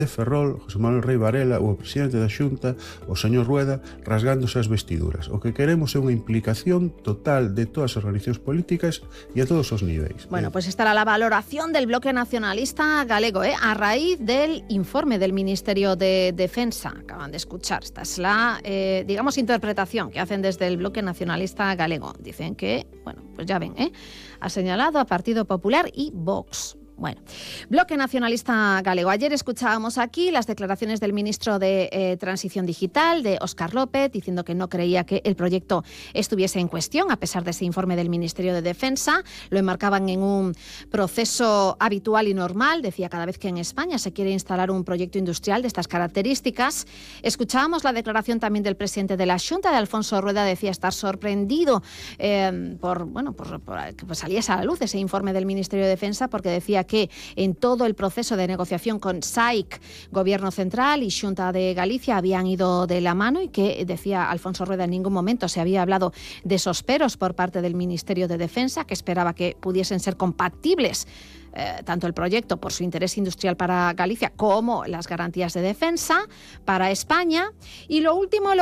de Ferrol, José Manuel Rei Varela, o presidente da Xunta, o señor Rueda, rasgándose as vestiduras. O que queremos é unha implicación total de todas as organizacións políticas e a todos os niveis. Bueno, pues esta era la valoración del bloque nacionalista galego, a raíz del informe del Ministerio de Defensa. Acaban de escuchar. Esta es la, digamos, interpretación que hacen desde el bloque nacionalista galego. Dicen que, bueno, pues ya ven, ha señalado a Partido Popular y Vox. Bueno, bloque nacionalista galego. Ayer escuchábamos aquí las declaraciones del ministro de Transición Digital, de Óscar López, diciendo que no creía que el proyecto estuviese en cuestión, a pesar de ese informe del Ministerio de Defensa. Lo enmarcaban en un proceso habitual y normal. Decía, cada vez que en España se quiere instalar un proyecto industrial de estas características. Escuchábamos la declaración también del presidente de la Xunta, de Alfonso Rueda. Decía estar sorprendido por que saliese a la luz ese informe del Ministerio de Defensa, porque decía que en todo el proceso de negociación con SAIC, Gobierno Central y Xunta de Galicia habían ido de la mano y que, decía Alfonso Rueda, en ningún momento se había hablado de esos por parte del Ministerio de Defensa, que esperaba que pudiesen ser compatibles tanto el proyecto por su interés industrial para Galicia como las garantías de defensa para España. Y lo último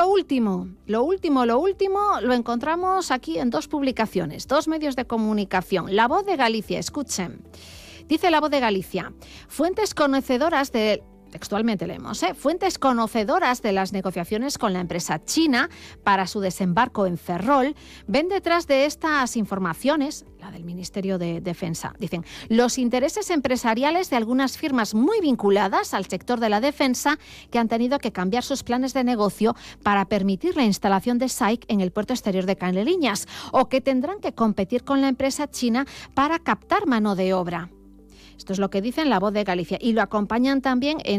lo encontramos aquí en dos publicaciones, dos medios de comunicación. La Voz de Galicia, escuchen. Dice La Voz de Galicia, fuentes conocedoras de... Textualmente leemos, fuentes conocedoras de las negociaciones con la empresa china para su desembarco en Ferrol ven detrás de estas informaciones, la del Ministerio de Defensa. Dicen, los intereses empresariales de algunas firmas muy vinculadas al sector de la defensa que han tenido que cambiar sus planes de negocio para permitir la instalación de SAIC en el puerto exterior de Canleriñas, o que tendrán que competir con la empresa china para captar mano de obra. Esto es lo que dice en La Voz de Galicia y lo acompañan también en